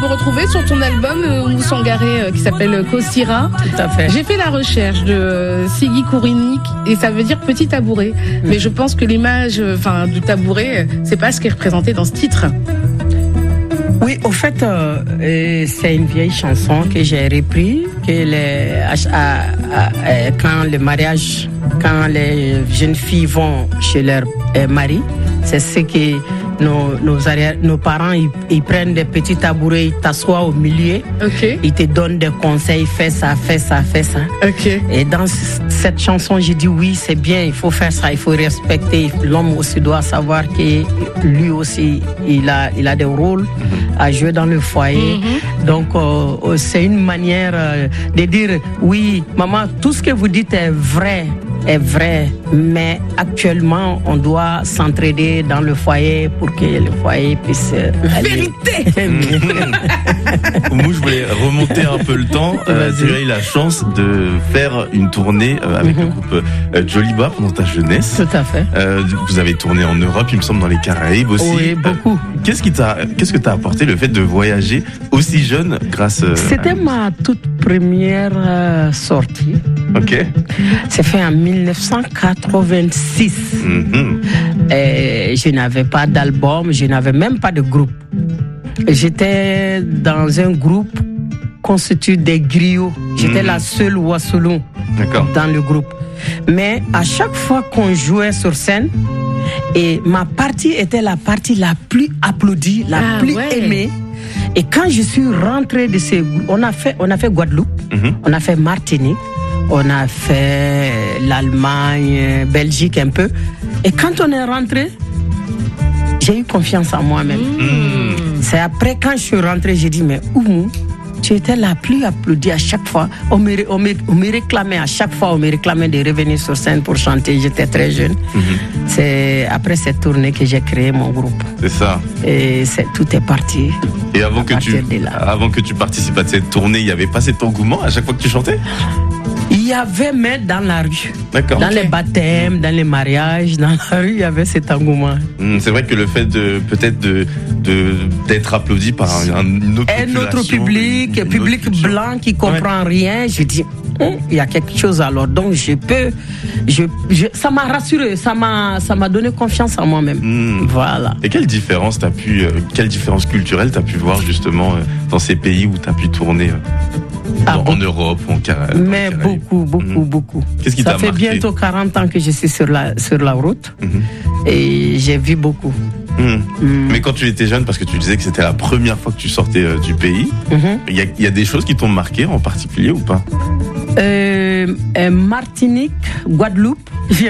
peut retrouver sur ton album Moussangaré qui s'appelle Kosira. Tout à fait. J'ai fait la recherche de Sigi Kourinik et ça veut dire petit tabouret. Mais je pense que l'image du tabouret, c'est pas ce qui est représenté dans ce titre. Oui, au fait, c'est une vieille chanson que j'ai reprise, quand le mariage, quand les jeunes filles vont chez leur mari, c'est ce que nos parents, ils prennent des petits tabourets, ils t'assoient au milieu, Okay. Ils te donnent des conseils, fais ça. Okay. Et dans cette chanson, j'ai dit oui, c'est bien, il faut faire ça, il faut respecter. L'homme aussi doit savoir que lui aussi, il a des rôles à jouer dans le foyer. Donc, c'est une manière de dire oui, maman, tout ce que vous dites est vrai, mais actuellement, on doit s'entraider dans le foyer pour que le foyer puisse aller. Vérité. Moi, je voulais remonter un peu le temps. Tu as eu la chance de faire une tournée avec le groupe Joliba pendant ta jeunesse. Tout à fait. Vous avez tourné en Europe, il me semble, dans les Caraïbes aussi. Oui, beaucoup. Qu'est-ce que t'as apporté le fait de voyager aussi jeune grâce C'était ma toute première sortie. Ok. C'est fait en 1986. Je n'avais pas d'album, je n'avais même pas de groupe. J'étais dans un groupe constitué des griots. J'étais la seule Wassoulou dans le groupe. Mais à chaque fois qu'on jouait sur scène, et ma partie était la partie la plus applaudie, la plus aimée. Et quand je suis rentrée de ces groupes, on a fait Guadeloupe, on a fait Martinique, on a fait l'Allemagne, Belgique un peu. Et quand on est rentré, j'ai eu confiance en moi-même. C'est après, quand je suis rentrée, j'ai dit, mais Oumou, tu étais la plus applaudie à chaque fois. On me réclamait à chaque fois, de revenir sur scène pour chanter. J'étais très jeune. C'est après cette tournée que j'ai créé mon groupe. C'est ça. Et tout est parti. Et avant que tu participes à cette tournée, il n'y avait pas cet engouement à chaque fois que tu chantais? Il y avait, mais dans la rue. D'accord. Dans les baptêmes, dans les mariages, dans la rue, il y avait cet engouement. C'est vrai que le fait d'être applaudi par un autre public blanc qui comprend rien, je dis il y a quelque chose alors. Donc ça m'a rassuré, ça m'a donné confiance en moi-même. Voilà. Et quelle différence culturelle t'as pu voir justement dans ces pays où t'as pu tourner? En Europe ou en Caraïbes. Mais beaucoup. Qu'est-ce qui t'a marqué? Ça fait bientôt 40 ans que je suis sur la route et j'ai vu beaucoup. Mais quand tu étais jeune, parce que tu disais que c'était la première fois que tu sortais du pays, il y a des choses qui t'ont marqué en particulier ou pas? Martinique, Guadeloupe,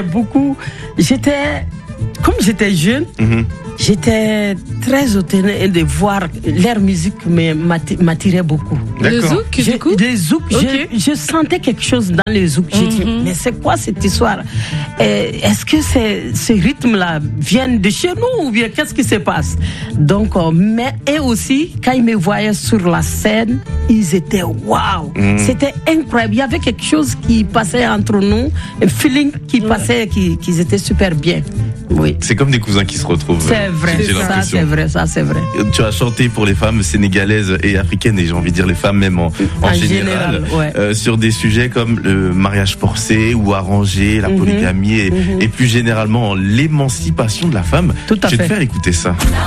comme j'étais jeune, j'étais très étonnée de voir leur musique m'attirait beaucoup. Le zouk, du coup? Des zouk, je sentais quelque chose dans les zouk. J'ai dit, mais c'est quoi cette histoire? Est-ce que ce rythme-là vient de chez nous ou bien qu'est-ce qui se passe? Donc, et aussi, quand ils me voyaient sur la scène, ils étaient waouh! C'était incroyable. Il y avait quelque chose qui passait entre nous, un feeling qui passait, qu'ils étaient super bien. Oui. C'est comme des cousins qui se retrouvent. C'est vrai, ça c'est vrai. Tu as chanté pour les femmes sénégalaises et africaines, et j'ai envie de dire les femmes même en général, sur des sujets comme le mariage forcé ou arrangé, la polygamie et plus généralement l'émancipation de la femme. Tout à fait. Je vais te faire écouter ça.